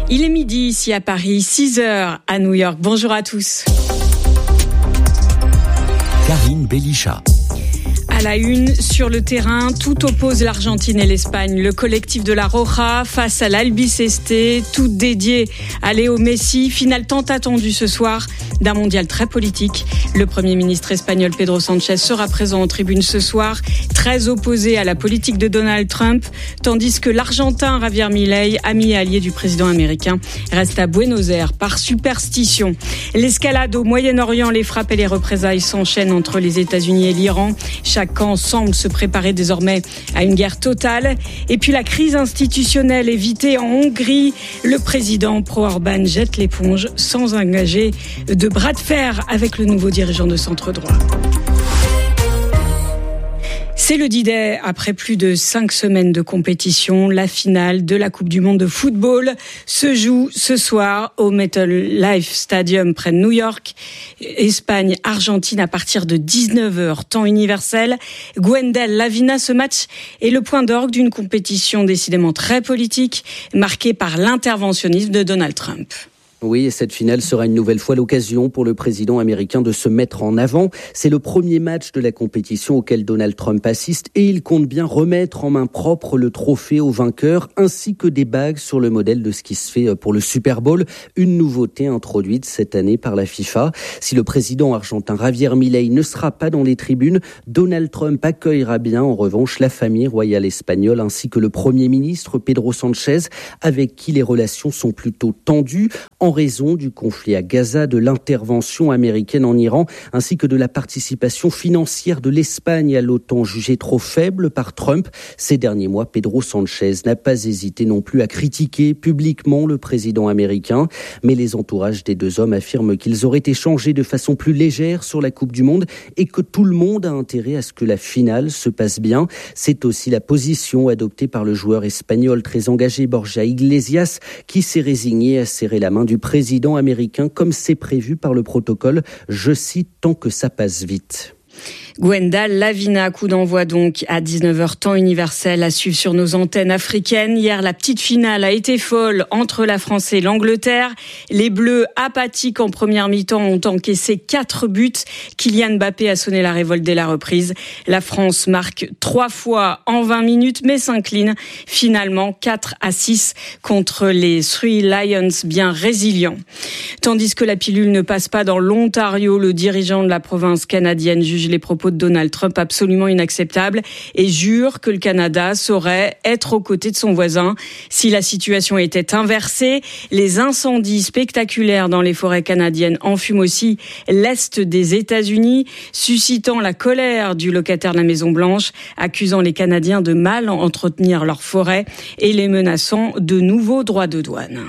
Il est midi ici à Paris, 6h à New York. Bonjour à tous. Karine Bélichat. À la une, sur le terrain, tout oppose l'Argentine et l'Espagne. Le collectif de la Roja face à l'Albiceste, tout dédié à Léo Messi. Finale tant attendue ce soir d'un mondial très politique. Le Premier ministre espagnol Pedro Sánchez sera présent en tribune ce soir, très opposé à la politique de Donald Trump, tandis que l'Argentin Javier Milei, ami et allié du président américain, reste à Buenos Aires par superstition. L'escalade au Moyen-Orient, les frappes et les représailles s'enchaînent entre les États-Unis et l'Iran. Chaque camp semble se préparer désormais à une guerre totale. Et puis la crise institutionnelle évitée en Hongrie. Le président pro-Orban jette l'éponge sans engager de bras de fer avec le nouveau dirigeant de centre-droit. C'est le D-Day après plus de 5 semaines de compétition. La finale de la Coupe du Monde de football se joue ce soir au MetLife Stadium près de New York. Espagne-Argentine à partir de 19h, temps universel. Gwendal Lavina, ce match est le point d'orgue d'une compétition décidément très politique, marquée par l'interventionnisme de Donald Trump. Oui, et cette finale sera une nouvelle fois l'occasion pour le président américain de se mettre en avant. C'est le premier match de la compétition auquel Donald Trump assiste et il compte bien remettre en main propre le trophée au vainqueur ainsi que des bagues sur le modèle de ce qui se fait pour le Super Bowl, une nouveauté introduite cette année par la FIFA. Si le président argentin Javier Milei ne sera pas dans les tribunes, Donald Trump accueillera bien en revanche la famille royale espagnole ainsi que le Premier ministre Pedro Sánchez avec qui les relations sont plutôt tendues en raison du conflit à Gaza, de l'intervention américaine en Iran, ainsi que de la participation financière de l'Espagne à l'OTAN jugée trop faible par Trump. Ces derniers mois, Pedro Sánchez n'a pas hésité non plus à critiquer publiquement le président américain. Mais les entourages des deux hommes affirment qu'ils auraient échangé de façon plus légère sur la Coupe du Monde et que tout le monde a intérêt à ce que la finale se passe bien. C'est aussi la position adoptée par le joueur espagnol très engagé Borja Iglesias qui s'est résigné à serrer la main du président américain comme c'est prévu par le protocole, je cite, tant que ça passe vite. Gwendal Lavina, coup d'envoi donc à 19h temps universel à suivre sur nos antennes africaines. Hier, la petite finale a été folle entre la France et l'Angleterre. Les Bleus, apathiques en première mi-temps, ont encaissé 4 buts. Kylian Mbappé a sonné la révolte dès la reprise. La France marque 3 fois en 20 minutes, mais s'incline finalement 4-6 contre les Three Lions, bien résilients. Tandis que la pilule ne passe pas dans l'Ontario, le dirigeant de la province canadienne juge les propos de Donald Trump absolument inacceptables et jure que le Canada saurait être aux côtés de son voisin. Si la situation était inversée, les incendies spectaculaires dans les forêts canadiennes enfument aussi l'est des États-Unis, suscitant la colère du locataire de la Maison-Blanche, accusant les Canadiens de mal entretenir leurs forêts et les menaçant de nouveaux droits de douane.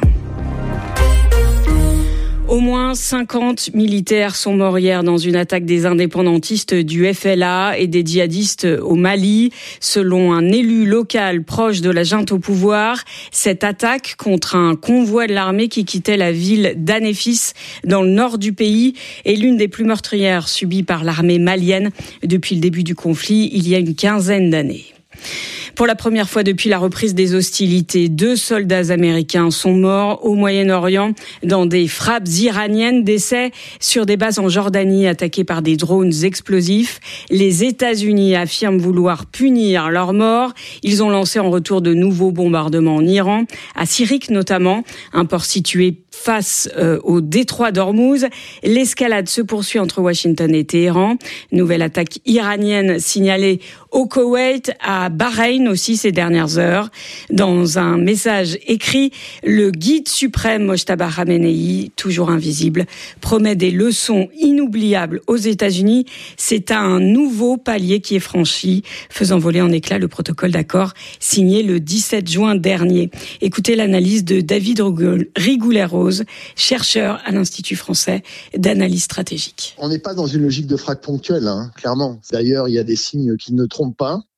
Au moins 50 militaires sont morts hier dans une attaque des indépendantistes du FLA et des djihadistes au Mali. Selon un élu local proche de la junte au pouvoir, cette attaque contre un convoi de l'armée qui quittait la ville d'Anéfis dans le nord du pays est l'une des plus meurtrières subies par l'armée malienne depuis le début du conflit il y a une quinzaine d'années. Pour la première fois depuis la reprise des hostilités, 2 soldats américains sont morts au Moyen-Orient dans des frappes iraniennes, décès sur des bases en Jordanie attaquées par des drones explosifs. Les États-Unis affirment vouloir punir leurs morts. Ils ont lancé en retour de nouveaux bombardements en Iran, à Sirik notamment, un port situé face au détroit d'Ormuz. L'escalade se poursuit entre Washington et Téhéran. Nouvelle attaque iranienne signalée au Koweït, à Bahreïn aussi ces dernières heures. Dans un message écrit, le guide suprême Mojtaba Khamenei, toujours invisible, promet des leçons inoubliables aux États-Unis. C'est un nouveau palier qui est franchi, faisant voler en éclats le protocole d'accord signé le 17 juin dernier. Écoutez l'analyse de David Rigoulet-Rose, chercheur à l'Institut français d'analyse stratégique. On n'est pas dans une logique de frappe ponctuelle, clairement. D'ailleurs, il y a des signes qui ne trompent pas.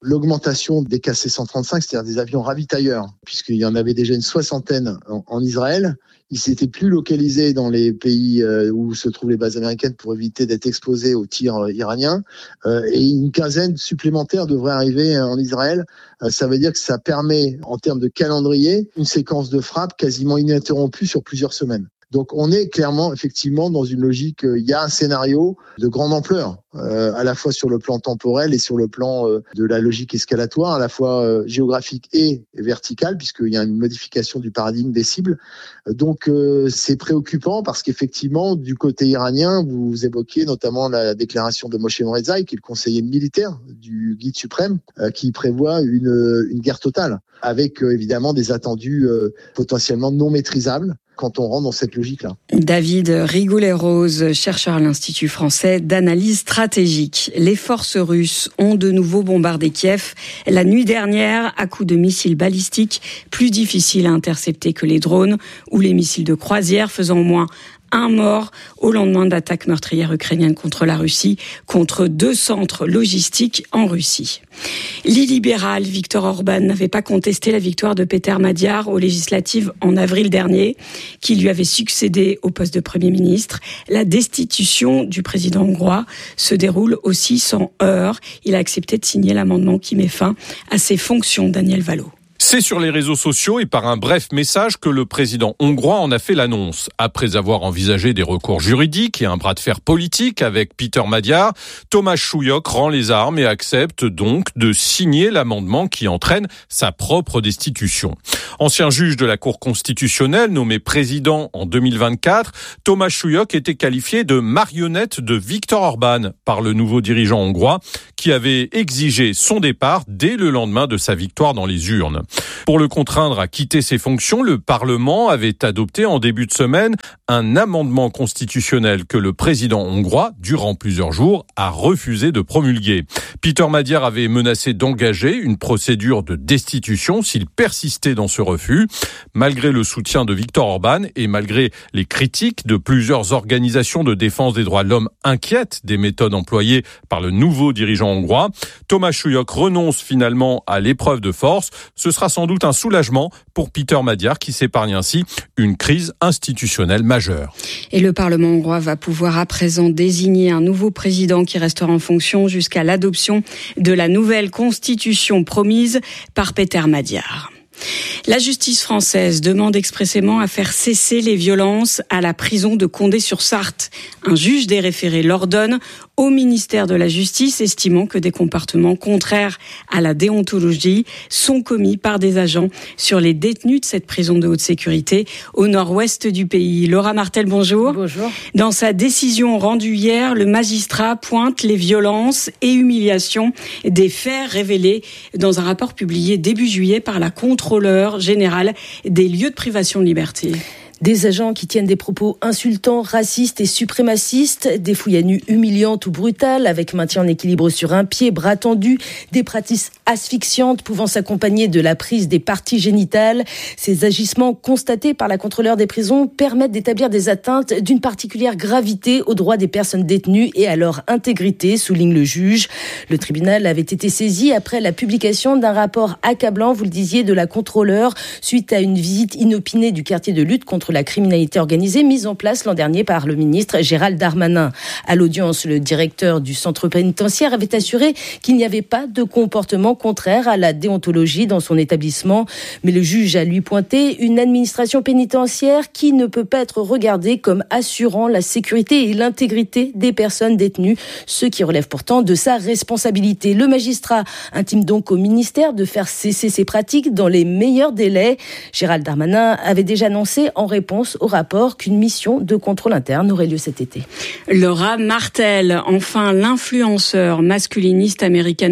l'augmentation des KC-135, c'est-à-dire des avions ravitailleurs, puisqu'il y en avait déjà une 60aine en Israël. Ils s'étaient plus localisés dans les pays où se trouvent les bases américaines pour éviter d'être exposés aux tirs iraniens. Et une quinzaine supplémentaire devrait arriver en Israël. Ça veut dire que ça permet, en termes de calendrier, une séquence de frappe quasiment ininterrompue sur plusieurs semaines. Donc on est clairement, effectivement, dans une logique, il y a un scénario de grande ampleur, à la fois sur le plan temporel et sur le plan de la logique escalatoire, à la fois géographique et verticale, puisqu'il y a une modification du paradigme des cibles. Donc c'est préoccupant parce qu'effectivement, du côté iranien, vous évoquiez notamment la déclaration de Moshe Morezai, qui est le conseiller militaire du guide suprême, qui prévoit une guerre totale, avec évidemment des attendus potentiellement non maîtrisables quand on rentre dans cette logique-là. David Rigoulet-Rose, chercheur à l'Institut français d'analyse stratégique. Les forces russes ont de nouveau bombardé Kiev la nuit dernière à coups de missiles balistiques, plus difficiles à intercepter que les drones ou les missiles de croisière, faisant au moins un mort au lendemain d'attaques meurtrières ukrainiennes contre la Russie, contre 2 centres logistiques en Russie. L'illibéral Viktor Orban n'avait pas contesté la victoire de Péter Magyar aux législatives en avril dernier, qui lui avait succédé au poste de Premier ministre. La destitution du président hongrois se déroule aussi sans heurts. Il a accepté de signer l'amendement qui met fin à ses fonctions, Daniel Valo. C'est sur les réseaux sociaux et par un bref message que le président hongrois en a fait l'annonce. Après avoir envisagé des recours juridiques et un bras de fer politique avec Péter Magyar, Tomáš Súlyog rend les armes et accepte donc de signer l'amendement qui entraîne sa propre destitution. Ancien juge de la Cour constitutionnelle, nommé président en 2024, Tomáš Súlyog était qualifié de marionnette de Viktor Orban par le nouveau dirigeant hongrois qui avait exigé son départ dès le lendemain de sa victoire dans les urnes. Pour le contraindre à quitter ses fonctions, le Parlement avait adopté en début de semaine un amendement constitutionnel que le président hongrois, durant plusieurs jours, a refusé de promulguer. Péter Magyar avait menacé d'engager une procédure de destitution s'il persistait dans ce refus. Malgré le soutien de Viktor Orban et malgré les critiques de plusieurs organisations de défense des droits de l'homme inquiètes des méthodes employées par le nouveau dirigeant hongrois, Tomáš Súlyog renonce finalement à l'épreuve de force. Ce sera sans doute un soulagement pour Péter Magyar qui s'épargne ainsi une crise institutionnelle majeure. Et le Parlement hongrois va pouvoir à présent désigner un nouveau président qui restera en fonction jusqu'à l'adoption de la nouvelle constitution promise par Péter Magyar. La justice française demande expressément à faire cesser les violences à la prison de Condé-sur-Sarthe. Un juge des référés l'ordonne au ministère de la Justice, estimant que des comportements contraires à la déontologie sont commis par des agents sur les détenus de cette prison de haute sécurité au nord-ouest du pays. Laura Martel, bonjour. Bonjour. Dans sa décision rendue hier, le magistrat pointe les violences et humiliations des faits révélés dans un rapport publié début juillet par la contrôleure générale des lieux de privation de liberté. Des agents qui tiennent des propos insultants, racistes et suprémacistes, des fouilles à nu humiliantes ou brutales, avec maintien en équilibre sur un pied, bras tendus, des pratiques asphyxiantes pouvant s'accompagner de la prise des parties génitales. Ces agissements constatés par la contrôleure des prisons permettent d'établir des atteintes d'une particulière gravité aux droits des personnes détenues et à leur intégrité, souligne le juge. Le tribunal avait été saisi après la publication d'un rapport accablant, vous le disiez, de la contrôleure, suite à une visite inopinée du quartier de lutte contre la criminalité organisée mise en place l'an dernier par le ministre Gérald Darmanin. À l'audience, le directeur du centre pénitentiaire avait assuré qu'il n'y avait pas de comportement contraire à la déontologie dans son établissement. Mais le juge a lui pointé une administration pénitentiaire qui ne peut pas être regardée comme assurant la sécurité et l'intégrité des personnes détenues, ce qui relève pourtant de sa responsabilité. Le magistrat intime donc au ministère de faire cesser ces pratiques dans les meilleurs délais. Gérald Darmanin avait déjà annoncé en réponse au rapport qu'une mission de contrôle interne aurait lieu cet été. Laura Martel, enfin l'influenceur masculiniste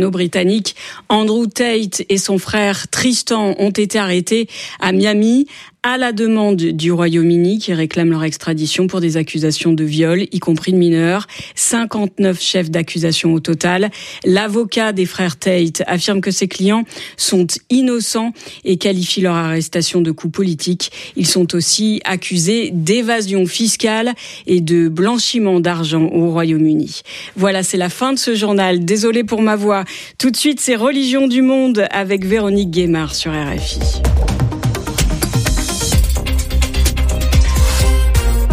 américano-britannique Andrew Tate et son frère Tristan ont été arrêtés à Miami à la demande du Royaume-Uni qui réclame leur extradition pour des accusations de viol, y compris de mineurs. 59 chefs d'accusation au total. L'avocat des frères Tate affirme que ses clients sont innocents et qualifie leur arrestation de coup politique. Ils sont aussi accusés d'évasion fiscale et de blanchiment d'argent au Royaume-Uni. Voilà, c'est la fin de ce journal. Désolée pour ma voix. Tout de suite, c'est Religion du monde avec Véronique Guémard sur RFI.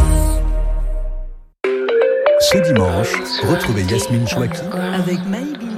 Ce dimanche, retrouvez Yasmine Chouaki avec Maïbine.